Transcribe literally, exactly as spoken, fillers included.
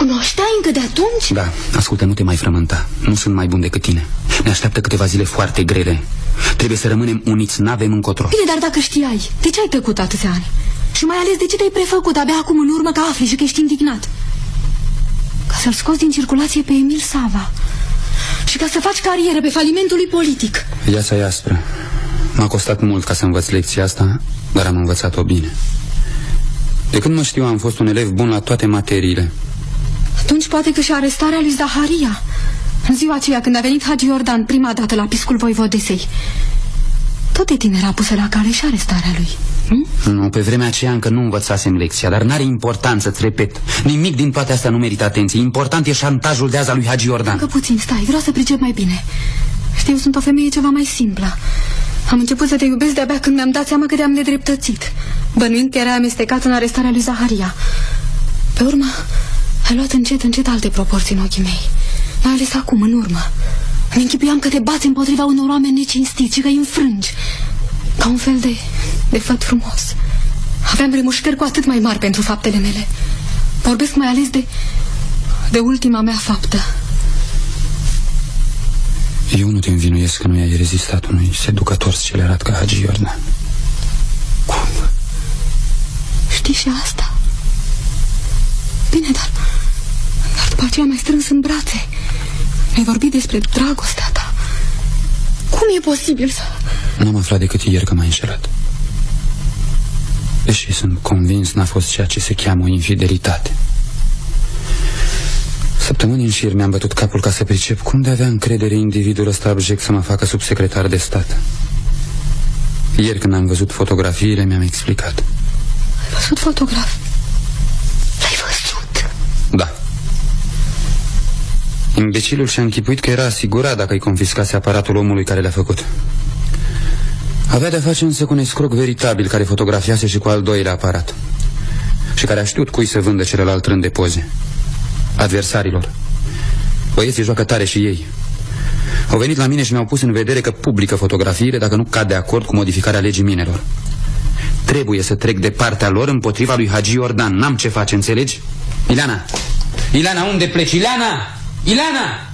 cunoșteai încă de atunci? Da, ascultă, nu te mai frământa. Nu sunt mai bun decât tine. Ne așteaptă câteva zile foarte grele. Trebuie să rămânem uniți, n-avem încotro. Bine, dar dacă știai, de ce ai tăcut atâția ani? Și mai ales de ce te-ai prefăcut abia acum în urmă că afli și că ești indignat? Ca să-l scoți din circulație pe Emil Sava și ca să faci carieră pe falimentul lui politic. Viața e aspră. M-a costat mult ca să învăț lecția asta, dar am învățat-o bine. De când mă știu, am fost un elev bun la toate materiile. Atunci poate că și arestarea lui Zaharia, în ziua aceea când a venit Hagi Iordan prima dată la piscul voivodesei, tot de tine era pusă la cale și arestarea lui, nu? Nu, pe vremea aceea încă nu învățasem lecția, dar n-are importanță, îți repet. Nimic din toate astea nu merită atenție. Important e șantajul de azi al lui Hagi Iordan. Încă puțin, stai, vreau să pricep mai bine. Știu, sunt o femeie ceva mai simplă. Am început să te iubesc de-abia când mi-am dat seama că te-am nedreptățit, bănuind că erai amestecat în arestarea lui Zaharia. Pe urmă, ai luat încet, încet alte proporții în ochii mei. Mai ales acum, în urmă. Îmi închipuiam că te bați împotriva unor oameni necinstiți și că îi înfrângi. Ca un fel de, de făt frumos. Aveam remușcări cu atât mai mari pentru faptele mele. Vorbesc mai ales de, de ultima mea faptă. Eu nu te învinuiesc că nu i-ai rezistat unui seducător scelerat ca Hagi Iordan. Cum? Știi și asta? Bine, dar, dar după aceea m-ai strâns în brațe. Mi-ai vorbit despre dragostea ta. Cum e posibil să... N-am aflat decât ieri că m-ai înșelat. Deși sunt convins, n-a fost ceea ce se cheamă o infidelitate. Săptămâni în șir mi-am bătut capul ca să pricep cum de avea încredere individul ăsta abject să mă facă subsecretar de stat. Ieri când am văzut fotografiile mi-am explicat. Ai văzut fotograf? L-ai văzut? Da. Imbecilul și-a închipuit că era asigurat dacă îi confiscase aparatul omului care le-a făcut. Avea de-a face însă cu un escroc veritabil care fotografiase și cu al doilea aparat și care a știut cui să vândă celălalt rând de poze. Adversarilor. Băieții joacă tare și ei. Au venit la mine și mi-au pus în vedere că publică fotografiile dacă nu cad de acord cu modificarea legii minelor. Trebuie să trec de partea lor împotriva lui Hagi Iordan. N-am ce face, înțelegi? Ileana! Ileana, unde pleci? Ileana! Ileana!